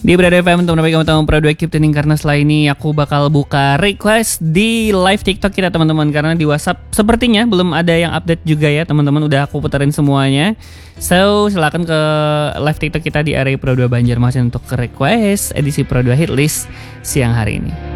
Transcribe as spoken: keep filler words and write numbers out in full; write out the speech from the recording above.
Di Berada F M, teman-teman kamu tahu Pro dua Keep Tuning, karena setelah ini aku bakal buka request di live TikTok kita teman-teman. Karena di WhatsApp sepertinya belum ada yang update juga ya teman-teman, udah aku puterin semuanya. So silakan ke live TikTok kita di area Pro dua Banjarmasin untuk ke request edisi Pro dua Hitlist siang hari ini.